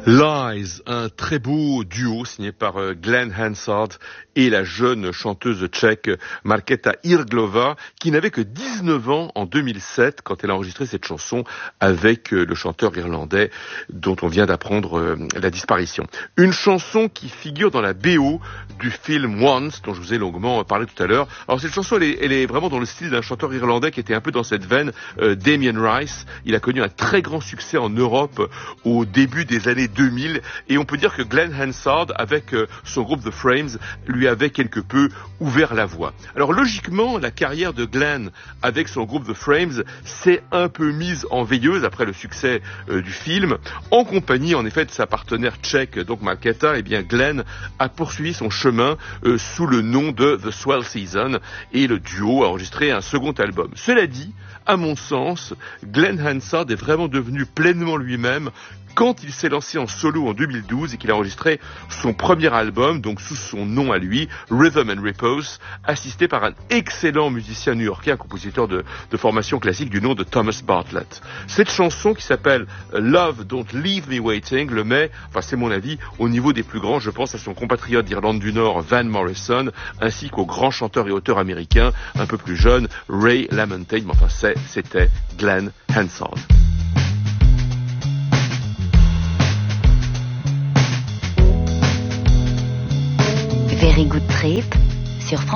Lies, un très beau duo signé par Glenn Hansard et la jeune chanteuse tchèque Markéta Irglová, qui n'avait que 19 ans en 2007 quand elle a enregistré cette chanson avec le chanteur irlandais dont on vient d'apprendre la disparition. Une chanson qui figure dans la BO du film Once, dont je vous ai longuement parlé tout à l'heure. Alors cette chanson, elle est vraiment dans le style d'un chanteur irlandais qui était un peu dans cette veine, Damien Rice. Il a connu un très grand succès en Europe au début des années 2000, et on peut dire que Glenn Hansard, avec son groupe The Frames, lui avait quelque peu ouvert la voie. Alors logiquement, la carrière de Glenn avec son groupe The Frames s'est un peu mise en veilleuse après le succès du film. En compagnie, en effet, de sa partenaire tchèque, donc Markéta, eh bien Glenn a poursuivi son chemin sous le nom de The Swell Season, et le duo a enregistré un second album. Cela dit, à mon sens, Glenn Hansard est vraiment devenu pleinement lui-même quand il s'est lancé en solo en 2012 et qu'il a enregistré son premier album, donc sous son nom à lui, Rhythm and Repose, assisté par un excellent musicien new-yorkais, un compositeur de formation classique du nom de Thomas Bartlett. Cette chanson qui s'appelle Love Don't Leave Me Waiting le met, enfin c'est mon avis, au niveau des plus grands. Je pense à son compatriote d'Irlande du Nord, Van Morrison, ainsi qu'au grand chanteur et auteur américain, un peu plus jeune, Ray LaMontagne, mais enfin c'était Glenn Hansard. Very Good Trip sur France.